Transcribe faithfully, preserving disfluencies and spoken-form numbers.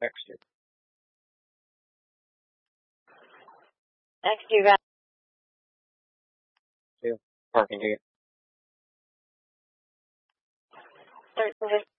Text you. Next, you got See you. Parking ticket. thirteen.